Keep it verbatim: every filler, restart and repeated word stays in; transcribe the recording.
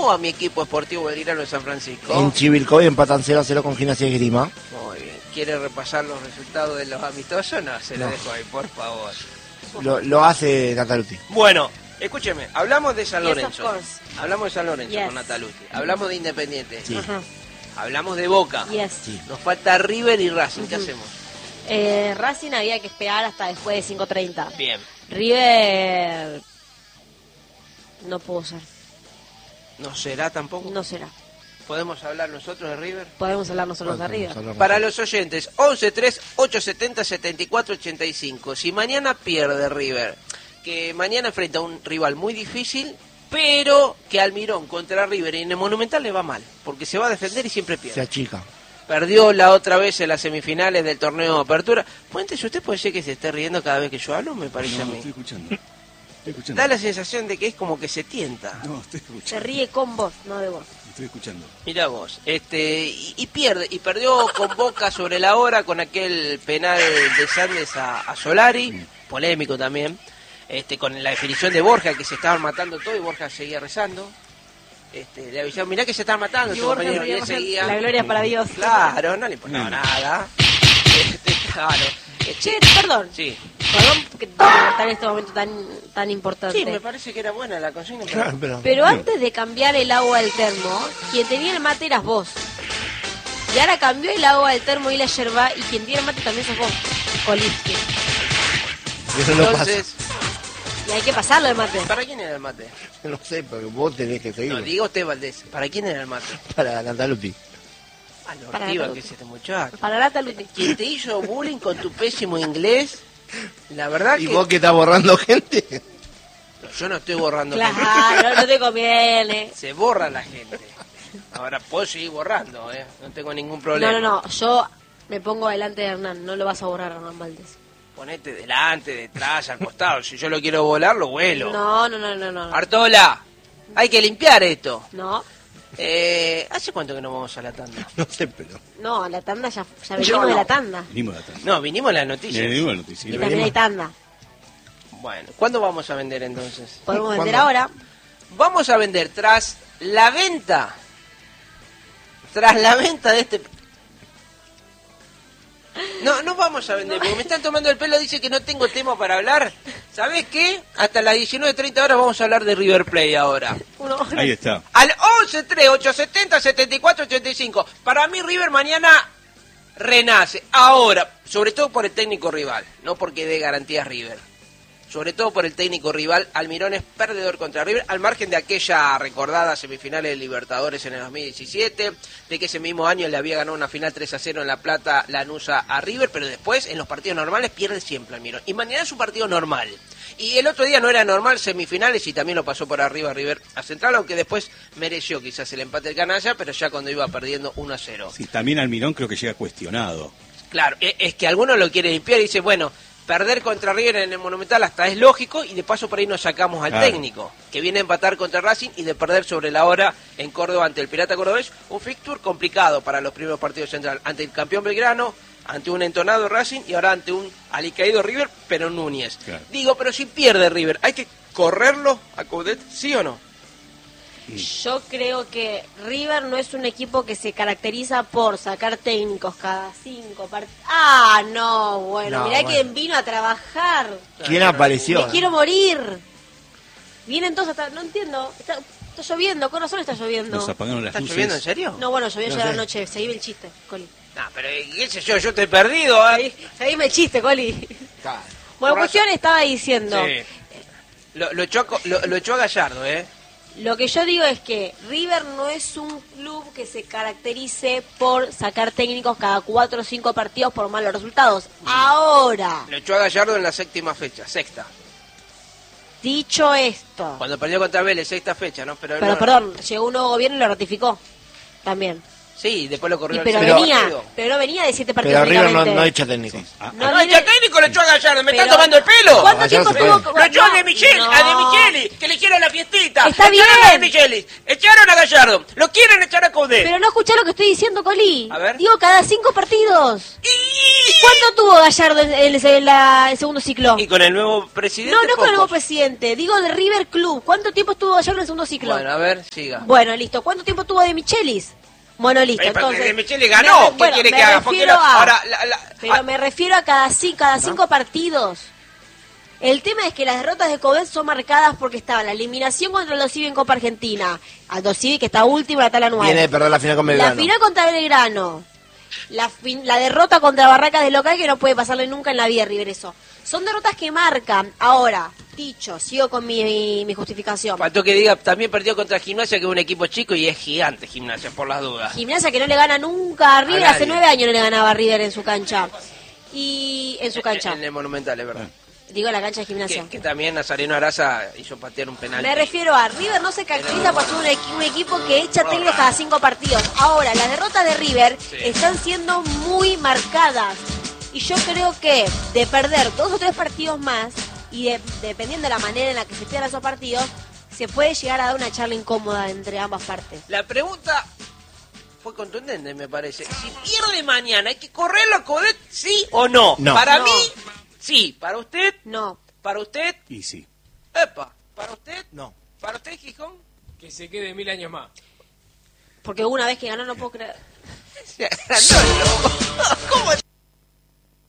o a mi equipo Sportivo Belgrano de San Francisco? En Chivilcoy empatan cero a cero con Gimnasia de Esgrima. Muy bien. ¿Quiere repasar los resultados de los amistosos? No, se lo No. dejo ahí, por favor. Lo, lo hace Nataluti. Bueno, escúcheme, hablamos de San Yes, Lorenzo. of course. Hablamos de San Lorenzo Yes. con Nataluti. Hablamos de Independiente. Sí. Ajá. Hablamos de Boca. Yes. Sí. Nos falta River y Racing. ¿Qué Ujú. hacemos? Eh, Racing había que esperar hasta después de cinco treinta. Bien. River no pudo ser, ¿No será tampoco? no será. ¿Podemos hablar nosotros de River? Podemos hablar nosotros de arriba. Hablamos. Para los oyentes, once tres ocho setenta setenta y cuatro ochenta y cinco. Si mañana pierde River, que mañana enfrenta a un rival muy difícil, pero que Almirón contra River en el Monumental le va mal, porque se va a defender y siempre Se pierde. achica. Perdió la otra vez en las semifinales del torneo de apertura. Fuentes, ¿usted puede ser que se esté riendo cada vez que yo hablo? Me parece No, a mí. estoy escuchando. Estoy escuchando. Da la sensación de que es como que se tienta. No, estoy Se escuchando. ríe con vos, no de vos. Estoy escuchando. Mira vos, este y, y pierde, y perdió con Boca sobre la hora con aquel penal de Sandes a, a Solari, polémico también, este con la definición de Borja, que se estaban matando todo y Borja seguía rezando. Este, le avisaron, mirá que se están matando, Y tu Borja compañero, y él seguía, seguía. la gloria para Dios. Claro, no le importaba Mm. nada. Este, claro. Este, Che, perdón. sí. Perdón que te cortar en este momento tan tan importante. Sí, me parece que era buena la consigna. pero- Claro, pero, Pero antes de cambiar el agua del termo, quien tenía el mate eras vos. Y ahora cambió el agua del termo y la yerba, y quien tiene el mate también sos vos, Kolitsky. eso no pasa. Entonces, Y hay que pasarlo el mate. ¿para quién era el mate? No sé, pero vos tenés que seguir. No, diga usted, Valdés, ¿para quién era el mate? Para Nataluti. Ah, lo Para activa todo. que es este muchacho. Para Nata Luti. Quien te hizo bullying con tu pésimo inglés, la verdad ¿Y que vos que estás borrando gente? yo no estoy borrando gente. Claro, no te conviene. Se borra la gente. Ahora puedo seguir borrando, ¿eh? No tengo ningún problema. No, no, no, yo me pongo delante de Hernán, no lo vas a borrar, Hernán Valdés. Ponete delante, detrás, al costado. Si yo lo quiero volar, lo vuelo. No, no, no, no, no. Artola, hay que limpiar esto. No, Eh, ¿Hace cuánto que no vamos a la tanda? No sé, pero... no, la tanda ya, ya venimos de la tanda. Venimos de atrás. No, vinimos a las noticias. Venimos de noticias. Y también hay tanda. Bueno, ¿cuándo vamos a vender entonces? Podemos vender ¿Cuándo? ahora. Vamos a vender tras la venta, tras la venta de este... No, no vamos a vender, porque me están tomando el pelo, dice que no tengo tema para hablar. ¿Sabés qué? Hasta las diecinueve treinta horas vamos a hablar de River Plate ahora. Uno, Ahí está. Al once tres ocho setenta setenta y cuatro ochenta y cinco. Para mí River mañana renace. Ahora, sobre todo por el técnico rival, no porque dé garantías River. Sobre todo por el técnico rival, Almirón es perdedor contra River, al margen de aquella recordada semifinales de Libertadores en el dos mil diecisiete, de que ese mismo año le había ganado una final tres a cero en La Plata Lanús a River, pero después en los partidos normales pierde siempre Almirón. Y mañana es un partido normal. Y el otro día no era normal, semifinales, y también lo pasó por arriba River a Central, aunque después mereció quizás el empate del canalla, pero ya cuando iba perdiendo uno a cero. Sí, también Almirón creo que llega cuestionado. Claro, e- es que algunos lo quieren limpiar y dice, bueno, perder contra River en el Monumental hasta es lógico, y de paso por ahí nos sacamos al Claro. técnico, que viene a empatar contra Racing y de perder sobre la hora en Córdoba ante el Pirata Cordobés, un fixture complicado para los primeros partidos Central, ante el campeón Belgrano, ante un entonado Racing y ahora ante un alicaído River, pero Núñez. Claro. Digo, pero si pierde River, ¿hay que correrlo a Coudet, sí o no? Yo creo que River no es un equipo que se caracteriza por sacar técnicos cada cinco partidos. Ah, no, bueno, No, mirá bueno. quién vino a trabajar. ¿Quién apareció? Me quiero morir. Vienen todos hasta... No entiendo. Está, está lloviendo, con razón está lloviendo. Nos apagaron las ¿Está luces. lloviendo en serio? No, bueno, llovió No ya sé. la noche. Seguime el chiste, Coli. No, pero qué sé yo, yo te he perdido, ¿eh? Seguime el chiste, Coli. Claro. Bueno, Por cuestión estaba diciendo... Sí. Lo, lo, echó a, Co- lo, lo echó a Gallardo, ¿eh? Lo que yo digo es que River no es un club que se caracterice por sacar técnicos cada cuatro o cinco partidos por malos resultados. Ahora, Lo echó a Gallardo en la séptima fecha, sexta. dicho esto, Cuando perdió contra Vélez, sexta fecha, ¿no? Pero, pero no- perdón, llegó un nuevo gobierno y lo ratificó también. Sí, después lo Y corrió pero, al Pero- venía, partido. pero no venía de siete partidos. Pero River no, únicamente. no echa técnico. Sí. Ah, No, No, viene- el técnico lo echó a Gallardo, me Pero- están tomando el pelo. ¿Cuánto Gallardo tiempo se tuvo? Lo echó a no, De Micheli, no. a De Micheli, que le hicieron la fiestita. Está Echaron a De bien. Micheli, echaron a Gallardo, lo quieren echar a Coudet. Pero no escuchá lo que estoy diciendo, Coli. A ver. Digo, cada cinco partidos. Y... ¿Cuánto tuvo Gallardo en el, en la- el segundo ciclo? y con el nuevo presidente. No, no con el nuevo pocos. presidente. Digo de River Club. ¿Cuánto tiempo estuvo Gallardo en el segundo ciclo? Bueno, a ver, siga. Bueno, listo. ¿Cuánto tiempo tuvo De Michelis? Bueno, listo. Eh, pero Entonces, De Micheli ganó, me- ¿qué bueno, quiere me que haga? ¿Por qué refiero no? a- Ahora, la- la- Pero ah, me refiero a cada, ci- cada cinco partidos. El tema es que las derrotas de Coudet son marcadas porque estaba la eliminación contra el Civi en Copa Argentina. Aldo Civi, que está último en la tabla anual. Viene de perder la final con La Belgrano. final contra Belgrano. La, fin- la derrota contra Barracas de local, que no puede pasarle nunca en la vida, River, eso. Son derrotas que marcan. Ahora, dicho, sigo con mi, mi, mi justificación. faltó que diga, también perdió contra Gimnasia, que es un equipo chico y es gigante Gimnasia, por las dudas. Gimnasia que no le gana nunca a River, A hace nadie. nueve años no le ganaba a River en su cancha. Y en su cancha. En el Monumental, es verdad. Digo la cancha de Gimnasia. Que, que también Nazareno Araza hizo patear un penal. Me refiero a River no se caracteriza por ser un, equi- un equipo que echa técnicos cada cinco partidos. Ahora, las derrotas de River Sí. están siendo muy marcadas. Y yo creo que de perder dos o tres partidos más, y de- dependiendo de la manera en la que se pierdan esos partidos, se puede llegar a dar una charla incómoda entre ambas partes. La pregunta fue contundente, me parece. Si pierde mañana, ¿hay que correrlo a Coudet, sí o no? No. Para No. mí, sí. ¿Para usted? No. ¿Para usted? Y sí. Epa. ¿Para usted? No. ¿Para usted, Gijón? Que se quede mil años más. Porque una vez que ganó no puedo creer. No, no. ¿Cómo?